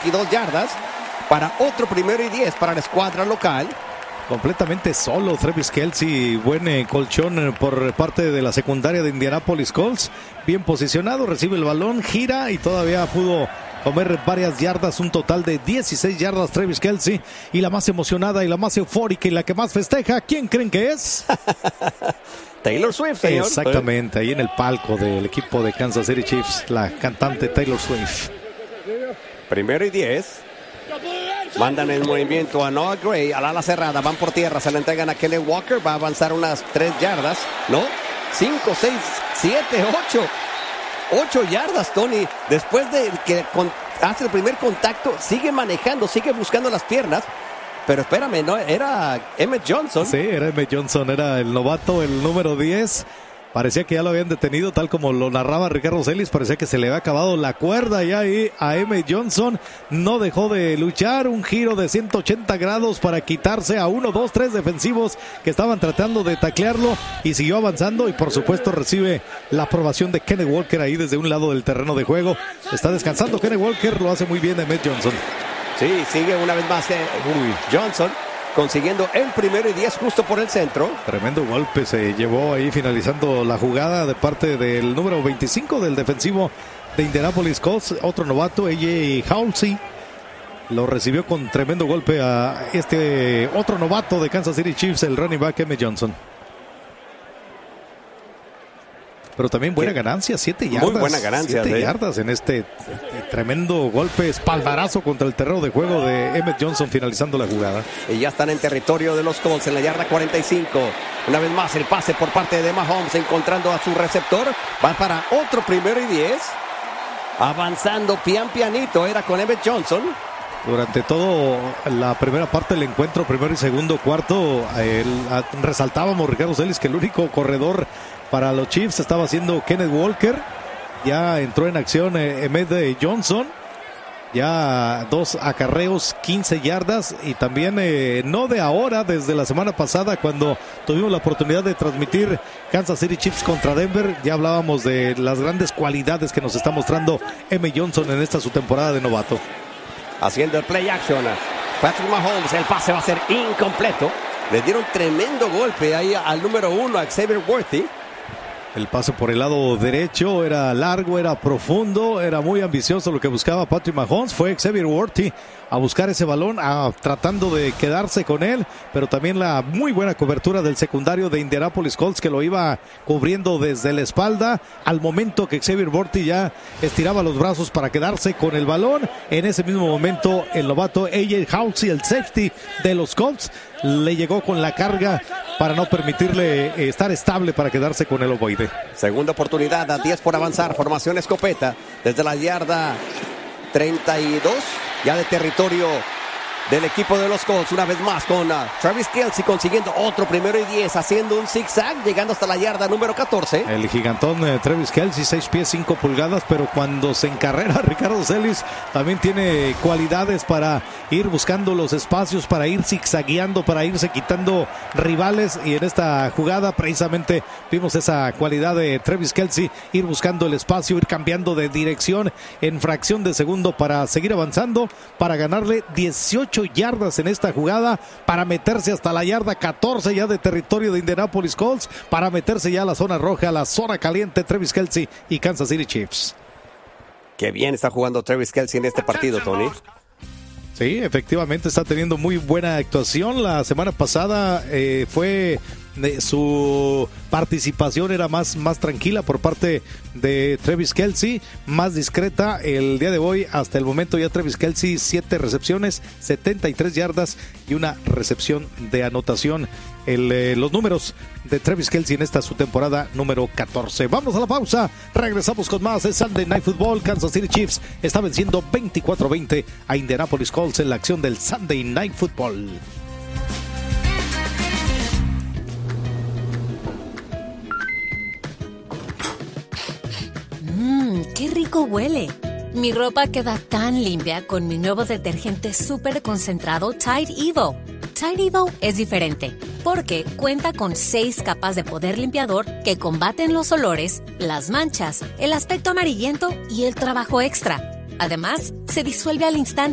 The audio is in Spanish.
22 yardas para otro 1st y 10 para la escuadra local. Completamente solo Travis Kelce, buen colchón por parte de la secundaria de Indianapolis Colts. Bien posicionado, recibe el balón, gira y todavía pudo comer varias yardas, un total de 16 yardas Travis Kelce. Y la más emocionada y la más eufórica y la que más festeja, ¿quién creen que es? Taylor Swift, señor. Exactamente, ahí en el palco del equipo de Kansas City Chiefs, la cantante Taylor Swift. 1st y 10. Mandan el movimiento a Noah Gray al ala cerrada, van por tierra, se le entregan a Kenneth Walker, va a avanzar unas 3 yardas, ¿no? 5, 6, 7, 8 yardas, Tony. Después de que hace el primer contacto, sigue manejando, sigue buscando las piernas. Pero espérame, ¿no? Era Emmett Johnson. Sí, era Emmett Johnson, era el novato, el número 10. Parecía que ya lo habían detenido, tal como lo narraba Ricardo Celis. Parecía que se le había acabado la cuerda ya ahí a Emmett Johnson. No dejó de luchar, un giro de 180 grados para quitarse a 1, 2, 3 defensivos que estaban tratando de taclearlo. Y siguió avanzando y por supuesto recibe la aprobación de Kenneth Walker ahí desde un lado del terreno de juego. Está descansando Kenneth Walker, lo hace muy bien Emmett Johnson. Sí, sigue una vez más Johnson consiguiendo el 1st y 10 justo por el centro. Tremendo golpe se llevó ahí finalizando la jugada de parte del número 25 del defensivo de Indianapolis Colts, otro novato, A.J. Halsey. Lo recibió con tremendo golpe a este otro novato de Kansas City Chiefs, el running back Emmett Johnson. Pero también buena ganancia, 7 yardas. Muy buena ganancia. 7 yardas en este tremendo golpe, espaldarazo contra el terreno de juego de Emmett Johnson finalizando la jugada. Y ya están en territorio de los Colts en la yarda 45. Una vez más el pase por parte de Mahomes encontrando a su receptor. Va para otro 1st y 10. Avanzando pianito era con Emmett Johnson. Durante todo la primera parte del encuentro, primero y segundo cuarto, resaltábamos, Ricardo Celis, que el único corredor para los Chiefs estaba siendo Kenneth Walker. Ya entró en acción Emmett Johnson. Ya 2 acarreos, 15 yardas. Y también no de ahora, desde la semana pasada cuando tuvimos la oportunidad de transmitir Kansas City Chiefs contra Denver. Ya hablábamos de las grandes cualidades que nos está mostrando Emmett Johnson en esta su temporada de novato. Haciendo el play action. Patrick Mahomes, el pase va a ser incompleto. Le dieron tremendo golpe ahí al número 1, a Xavier Worthy. El pase por el lado derecho era largo, era profundo, era muy ambicioso lo que buscaba Patrick Mahomes. Fue Xavier Worthy a buscar ese balón, tratando de quedarse con él, pero también la muy buena cobertura del secundario de Indianapolis Colts que lo iba cubriendo desde la espalda al momento que Xavier Worthy ya estiraba los brazos para quedarse con el balón. En ese mismo momento el novato A.J. Halsey, el safety de los Colts, le llegó con la carga para no permitirle estar estable para quedarse con el ovoide. Segunda oportunidad, a 10 por avanzar, formación escopeta desde la yarda 32, ya de territorio del equipo de los Colts, una vez más con Travis Kelce consiguiendo otro 1st y 10, haciendo un zigzag, llegando hasta la yarda número 14. El gigantón Travis Kelce, 6 pies 5 pulgadas, pero cuando se encarrera Ricardo Celis, también tiene cualidades para ir buscando los espacios, para ir zigzagueando, para irse quitando rivales, y en esta jugada precisamente vimos esa cualidad de Travis Kelce, ir buscando el espacio, ir cambiando de dirección en fracción de segundo para seguir avanzando, para ganarle 18 yardas en esta jugada, para meterse hasta la yarda 14 ya de territorio de Indianapolis Colts, para meterse ya a la zona roja, a la zona caliente. Travis Kelce y Kansas City Chiefs. Qué bien está jugando Travis Kelce en este partido, Tony. Sí, efectivamente está teniendo muy buena actuación. La semana pasada su participación era más tranquila por parte de Travis Kelce, más discreta. El día de hoy, hasta el momento, ya Travis Kelce 7 recepciones, 73 yardas y una recepción de anotación. Los números de Travis Kelce en esta su temporada número 14. Vamos a la pausa, regresamos con más de Sunday Night Football. Kansas City Chiefs está venciendo 24-20 a Indianapolis Colts en la acción del Sunday Night Football. ¡Qué rico huele! Mi ropa queda tan limpia con mi nuevo detergente súper concentrado Tide Evo. Tide Evo es diferente porque cuenta con 6 capas de poder limpiador que combaten los olores, las manchas, el aspecto amarillento y el trabajo extra. Además, se disuelve al instante